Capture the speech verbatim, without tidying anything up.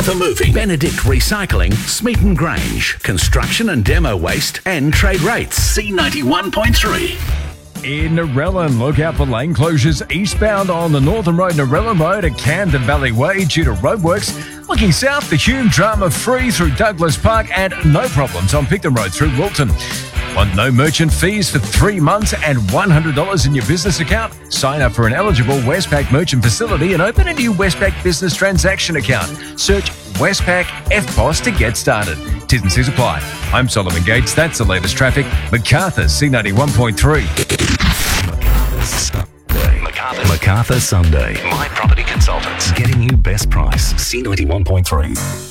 The Moving, Benedict Recycling, Smeaton Grange, Construction and Demo Waste, and Trade Rates. C ninety-one point three. In Narellan, look out for lane closures eastbound on the Northern Road, Narellan Road at Camden Valley Way due to roadworks. Looking south, the Hume drama-free through Douglas Park and no problems on Picton Road through Wilton. Want no merchant fees for three months and one hundred dollars in your business account? Sign up for an eligible Westpac merchant facility and open a new Westpac business transaction account. Search Westpac F P O S to get started. T's and C's apply. I'm Solomon Gates. That's the latest traffic. Macarthur, C ninety-one point three. MacArthur, MacArthur Sunday. My Property Consultants. Getting you best price. C ninety-one point three.